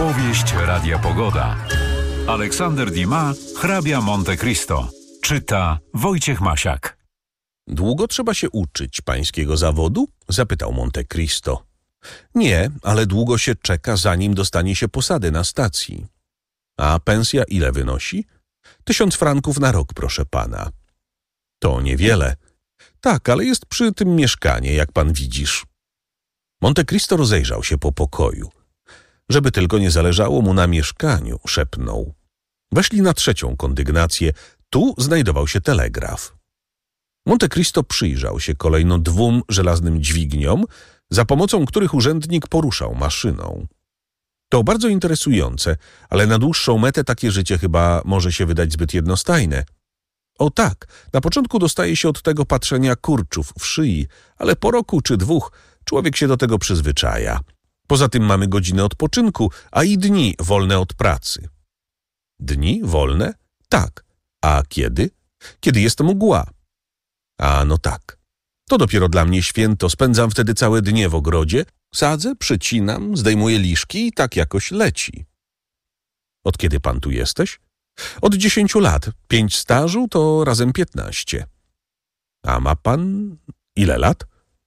Powieść Radia Pogoda. Aleksander Dumas, hrabia Monte Cristo. Czyta Wojciech Masiak. Długo trzeba się uczyć pańskiego zawodu? Zapytał Monte Cristo. Nie, ale długo się czeka, zanim dostanie się posady na stacji. A pensja ile wynosi? 1000 franków na rok, proszę pana. To niewiele. Tak, ale jest przy tym mieszkanie, jak pan widzisz. Monte Cristo rozejrzał się po pokoju. Żeby tylko nie zależało mu na mieszkaniu, szepnął. Weszli na 3. kondygnację. Tu znajdował się telegraf. Monte Cristo przyjrzał się kolejno 2 żelaznym dźwigniom, za pomocą których urzędnik poruszał maszyną. To bardzo interesujące, ale na dłuższą metę takie życie chyba może się wydać zbyt jednostajne. O tak, na początku dostaje się od tego patrzenia kurczów w szyi, ale po roku czy 2 człowiek się do tego przyzwyczaja. Poza tym mamy godziny odpoczynku, a i dni wolne od pracy. Dni wolne? Tak. A kiedy? Kiedy jest mgła. A no tak. To dopiero dla mnie święto. Spędzam wtedy całe dnie w ogrodzie. Sadzę, przecinam, zdejmuję liszki i tak jakoś leci. Od kiedy pan tu jesteś? Od 10 lat. 5 stażu to razem 15. A ma pan ile lat?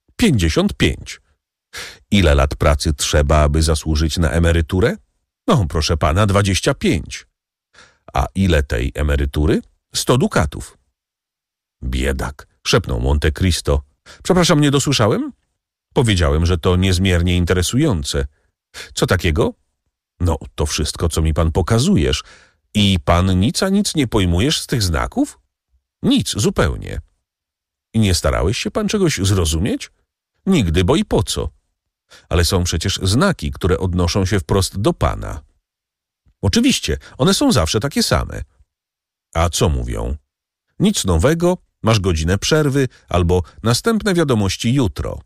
55. Ile lat pracy trzeba, aby zasłużyć na emeryturę? No, proszę pana, 25. A ile tej emerytury? 100 dukatów. Biedak, szepnął Monte Cristo. Przepraszam, nie dosłyszałem? Powiedziałem, że to niezmiernie interesujące. Co takiego? No, to wszystko, co mi pan pokazujesz. I pan nic a nic nie pojmujesz z tych znaków? Nic, zupełnie. I nie starałeś się pan czegoś zrozumieć? Nigdy, bo i po co? Ale są przecież znaki, które odnoszą się wprost do pana. Oczywiście, one są zawsze takie same. A co mówią? Nic nowego, masz godzinę przerwy, albo następne wiadomości jutro.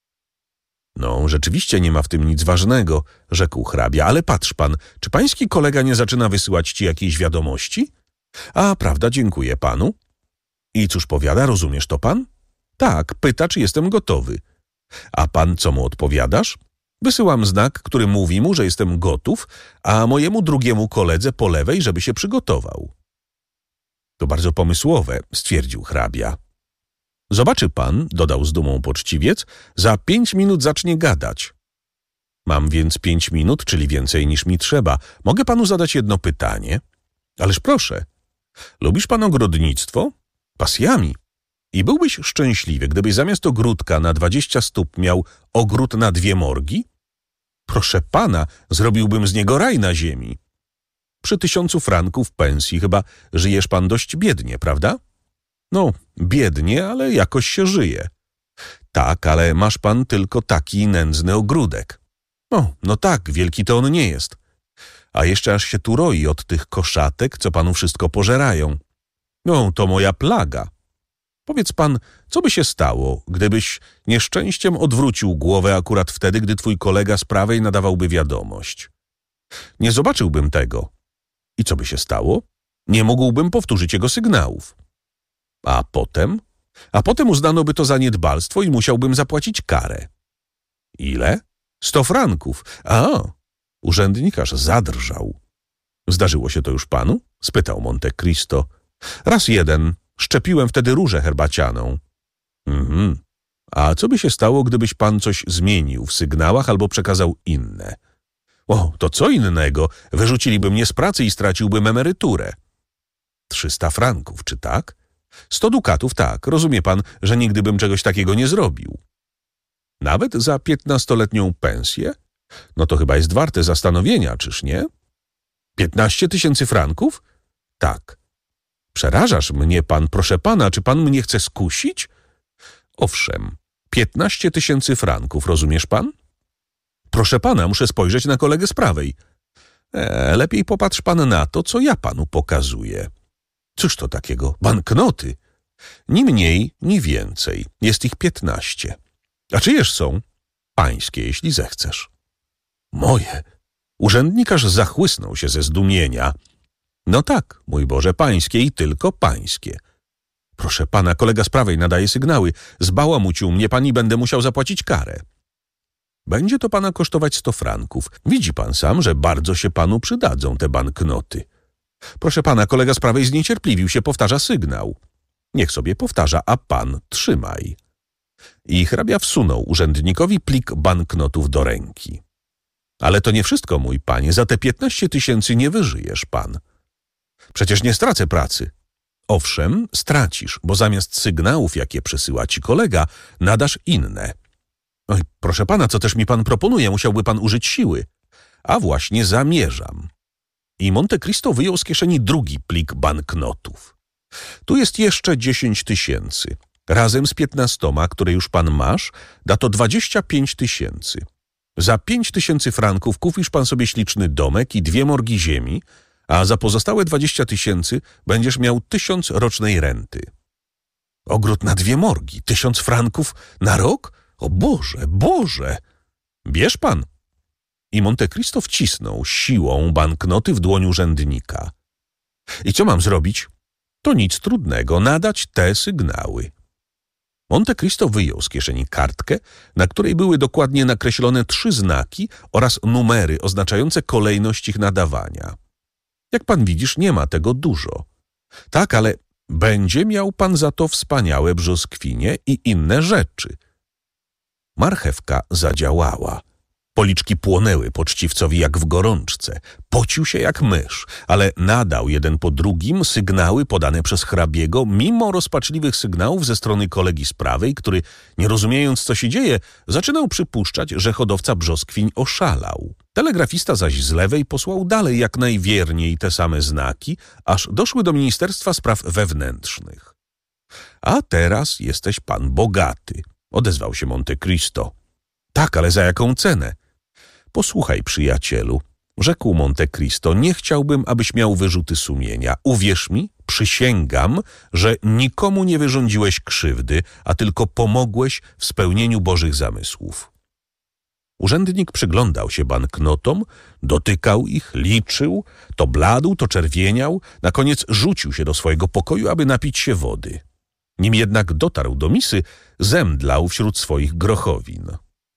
No, rzeczywiście nie ma w tym nic ważnego, rzekł hrabia, ale patrz pan, czy pański kolega nie zaczyna wysyłać ci jakiejś wiadomości? A, prawda, dziękuję panu. I cóż powiada, rozumiesz to pan? Tak, pyta, czy jestem gotowy. A pan co mu odpowiadasz? Wysyłam znak, który mówi mu, że jestem gotów, a mojemu drugiemu koledze po lewej, żeby się przygotował. To bardzo pomysłowe, stwierdził hrabia. Zobaczy pan, dodał z dumą poczciwiec, za 5 minut zacznie gadać. Mam więc 5 minut, czyli więcej niż mi trzeba. Mogę panu zadać jedno pytanie? Ależ proszę. Lubisz pan ogrodnictwo? Pasjami. I byłbyś szczęśliwy, gdybyś zamiast ogródka na 20 stóp miał ogród na 2 morgi? Proszę pana, zrobiłbym z niego raj na ziemi. Przy 1000 franków pensji chyba żyjesz pan dość biednie, prawda? No, biednie, ale jakoś się żyje. Tak, ale masz pan tylko taki nędzny ogródek. No tak, wielki to on nie jest. A jeszcze aż się tu roi od tych koszatek, co panu wszystko pożerają. No, to moja plaga. Powiedz pan, co by się stało, gdybyś nieszczęściem odwrócił głowę akurat wtedy, gdy twój kolega z prawej nadawałby wiadomość? Nie zobaczyłbym tego. I co by się stało? Nie mógłbym powtórzyć jego sygnałów. A potem? A potem uznano by to za niedbalstwo i musiałbym zapłacić karę. Ile? 100 franków. A, urzędnik aż zadrżał. Zdarzyło się to już panu? Spytał Monte Cristo. Raz jeden. Szczepiłem wtedy różę herbacianą. A co by się stało, gdybyś pan coś zmienił w sygnałach albo przekazał inne? O, to co innego? Wyrzuciliby mnie z pracy i straciłbym emeryturę. 300 franków, czy tak? 100 dukatów, tak. Rozumie pan, że nigdy bym czegoś takiego nie zrobił. Nawet za 15-letnią pensję? No to chyba jest warte zastanowienia, czyż nie? 15 000 franków? Tak. Przerażasz mnie pan, proszę pana, czy pan mnie chce skusić? Owszem, 15 000 franków, rozumiesz pan? Proszę pana, muszę spojrzeć na kolegę z prawej. Lepiej popatrz pan na to, co ja panu pokazuję. Cóż to takiego? Banknoty. Ni mniej, ni więcej. Jest ich 15. A czyjeż są? Pańskie, jeśli zechcesz. Moje. Urzędnikarz zachłysnął się ze zdumienia. No tak, mój Boże, pańskie i tylko pańskie. Proszę pana, kolega z prawej nadaje sygnały. Zbałamucił mnie pan i będę musiał zapłacić karę. Będzie to pana kosztować 100 franków. Widzi pan sam, że bardzo się panu przydadzą te banknoty. Proszę pana, kolega z prawej zniecierpliwił się, powtarza sygnał. Niech sobie powtarza, a pan trzymaj. I hrabia wsunął urzędnikowi plik banknotów do ręki. Ale to nie wszystko, mój panie, za te 15 000 nie wyżyjesz pan. Przecież nie stracę pracy. Owszem, stracisz, bo zamiast sygnałów, jakie przesyła ci kolega, nadasz inne. Oj, proszę pana, co też mi pan proponuje? Musiałby pan użyć siły. A właśnie zamierzam. I Monte Cristo wyjął z kieszeni drugi plik banknotów. Tu jest jeszcze 10 000. Razem z 15, które już pan masz, da to 25 000. Za 5 000 franków kupisz pan sobie śliczny domek i 2 morgi ziemi, a za pozostałe 20 000 będziesz miał 1000 rocznej renty. Ogród na 2 morgi, 1000 franków na rok? O Boże, Boże! Bierz pan. I Monte Cristo wcisnął siłą banknoty w dłoń urzędnika. I co mam zrobić? To nic trudnego, nadać te sygnały. Monte Cristo wyjął z kieszeni kartkę, na której były dokładnie nakreślone 3 znaki oraz numery oznaczające kolejność ich nadawania. Jak pan widzisz, nie ma tego dużo. Tak, ale będzie miał pan za to wspaniałe brzoskwinie i inne rzeczy. Marchewka zadziałała. Policzki płonęły poczciwcowi jak w gorączce. Pocił się jak mysz, ale nadał jeden po drugim sygnały podane przez hrabiego, mimo rozpaczliwych sygnałów ze strony kolegi z prawej, który, nie rozumiejąc, co się dzieje, zaczynał przypuszczać, że hodowca brzoskwiń oszalał. Telegrafista zaś z lewej posłał dalej jak najwierniej te same znaki, aż doszły do Ministerstwa Spraw Wewnętrznych. A teraz jesteś pan bogaty, odezwał się Monte Cristo. Tak, ale za jaką cenę? Posłuchaj, przyjacielu, rzekł Monte Cristo, nie chciałbym, abyś miał wyrzuty sumienia. Uwierz mi, przysięgam, że nikomu nie wyrządziłeś krzywdy, a tylko pomogłeś w spełnieniu Bożych zamysłów. Urzędnik przyglądał się banknotom, dotykał ich, liczył, to bladł, to czerwieniał, na koniec rzucił się do swojego pokoju, aby napić się wody. Nim jednak dotarł do misy, zemdlał wśród swoich grochowin.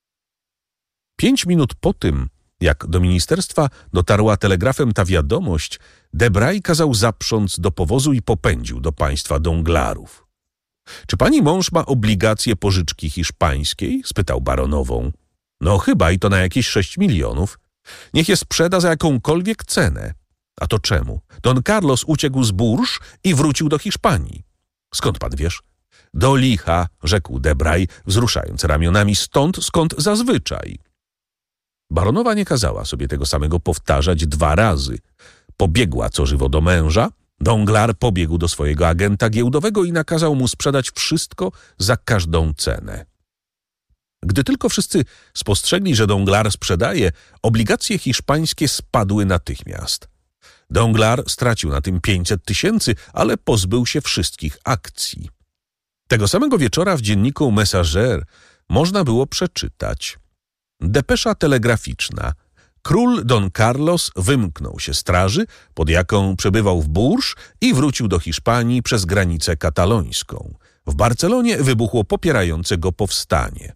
5 minut po tym, jak do ministerstwa dotarła telegrafem ta wiadomość, Debray kazał zaprząc do powozu i popędził do państwa Donglarów. Czy pani mąż ma obligacje pożyczki hiszpańskiej? Spytał baronową. No chyba i to na jakieś 6 milionów. Niech je sprzeda za jakąkolwiek cenę. A to czemu? Don Carlos uciekł z Bourges i wrócił do Hiszpanii. Skąd pan wiesz? Do licha, rzekł Debray, wzruszając ramionami, stąd, skąd zazwyczaj. Baronowa nie kazała sobie tego samego powtarzać 2 razy. Pobiegła co żywo do męża, Donglar pobiegł do swojego agenta giełdowego i nakazał mu sprzedać wszystko za każdą cenę. Gdy tylko wszyscy spostrzegli, że Donglar sprzedaje, obligacje hiszpańskie spadły natychmiast. Donglar stracił na tym 500 000, ale pozbył się wszystkich akcji. Tego samego wieczora w dzienniku Messager można było przeczytać: depesza telegraficzna. Król Don Carlos wymknął się straży, pod jaką przebywał w Bourges, i wrócił do Hiszpanii przez granicę katalońską. W Barcelonie wybuchło popierające go powstanie.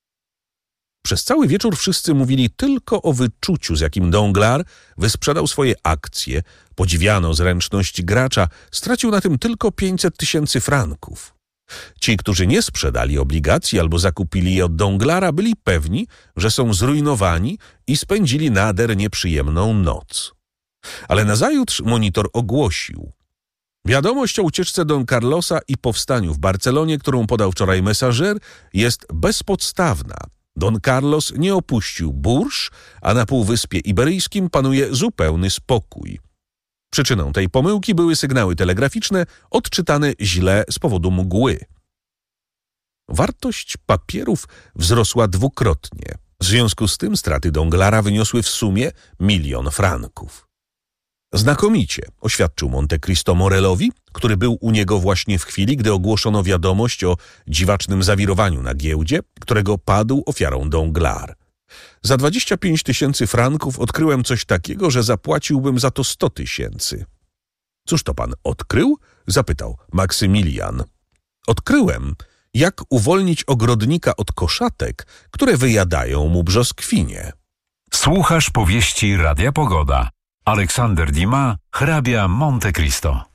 Przez cały wieczór wszyscy mówili tylko o wyczuciu, z jakim Donglar wysprzedał swoje akcje. Podziwiano zręczność gracza, stracił na tym tylko 500 000 franków. Ci, którzy nie sprzedali obligacji albo zakupili je od Donglara, byli pewni, że są zrujnowani i spędzili nader nieprzyjemną noc. Ale nazajutrz monitor ogłosił: wiadomość o ucieczce Don Carlosa i powstaniu w Barcelonie, którą podał wczoraj Messager, jest bezpodstawna. Don Carlos nie opuścił Bourges, a na Półwyspie Iberyjskim panuje zupełny spokój. Przyczyną tej pomyłki były sygnały telegraficzne odczytane źle z powodu mgły. Wartość papierów wzrosła dwukrotnie. W związku z tym straty Donglara wyniosły w sumie 1 000 000 franków. Znakomicie, oświadczył Monte Cristo Morelowi, który był u niego właśnie w chwili, gdy ogłoszono wiadomość o dziwacznym zawirowaniu na giełdzie, którego padł ofiarą Donglar. Za 25 000 franków odkryłem coś takiego, że zapłaciłbym za to 100 000. Cóż to pan odkrył? Zapytał Maksymilian. Odkryłem, Jak uwolnić ogrodnika od koszatek, które wyjadają mu brzoskwinie? Słuchasz powieści Radia Pogoda. Aleksander Dumas, hrabia Monte Cristo.